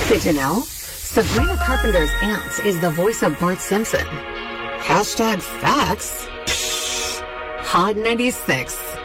Did you know? Sabrina Carpenter's aunt is the voice of Bart Simpson. Hashtag facts. Hot 96.